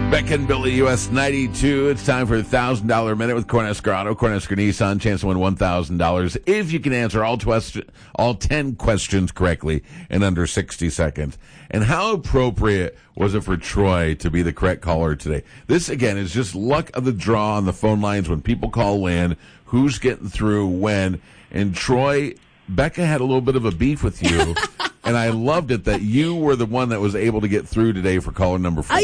Beck and Billy, US 92. It's time for the $1,000 Minute with Cornhusker Auto, Cornhusker Nissan. Chance to win $1,000 if you can answer all 10 questions correctly in under 60 seconds. And how appropriate was it for Troy to be the correct caller today? This, again, is just luck of the draw on the phone lines when people call in, who's getting through when. And Troy, Becca had a little bit of a beef with you, and I loved it that you were the one that was able to get through today for caller number 4.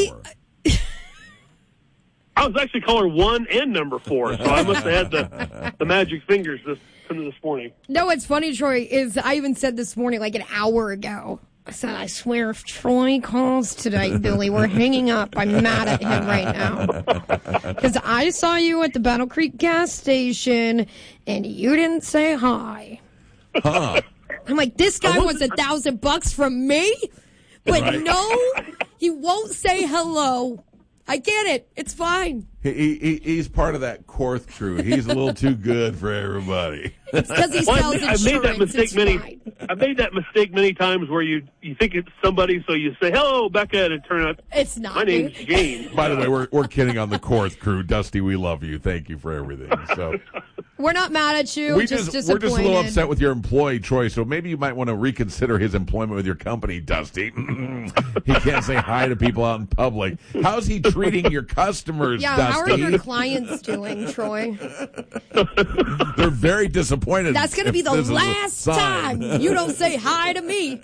I was actually caller 1 and number 4, so I must have had the magic fingers this morning. No, what's funny, Troy, is I even said this morning, like an hour ago, I said, I swear if Troy calls today, Billy, we're hanging up. I'm mad at him right now. Because I saw you at the Battle Creek gas station, and you didn't say hi. Huh. I'm like, this guy wants $1,000 from me? But Right. no, he won't say hello. I get it. It's fine. He's part of that Korth crew. He's a little too good for everybody. It's because he sells insurance. I've made that mistake it's fine. I've made that mistake many times where you think it's somebody, so you say, hello, Becca, and it turns out It's not. my name's James. By the way, we're kidding on the Korth crew. Dusty, we love you. Thank you for everything. So We're not mad at you. we're just just a disappointed. little upset with your employee, Troy. So maybe you might want to reconsider his employment with your company, Dusty. He can't say hi to people out in public. How's he treating your customers, Yeah, Dusty? how are your clients doing, Troy? They're very disappointed. That's going to be if the this is a last sign. time you don't say hi to me.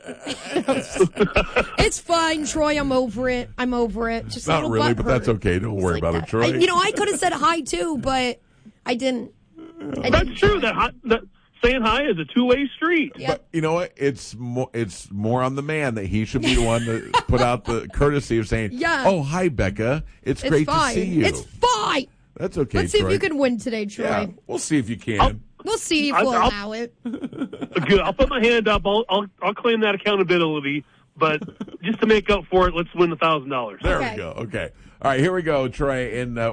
It's fine, Troy. I'm over it. Just a Not little really, butthurt. but that's okay. Don't worry It's like about it, that. Troy. I could have said hi too, but I didn't. That's true. That saying hi is a two-way street. Yeah. But you know what? It's more on the man that he should be the one to put out the courtesy of saying, Yeah. "Oh, hi, Becca. It's great fine. to see you." It's fine. That's okay. Let's see Troy. if you can win today, Troy. Yeah, we'll see if you can. We'll see if we'll allow it. Good. I'll put my hand up. I'll claim that accountability. But just to make up for it, let's win the $1,000. There Okay. we go. Okay. All right, here we go, Troy. And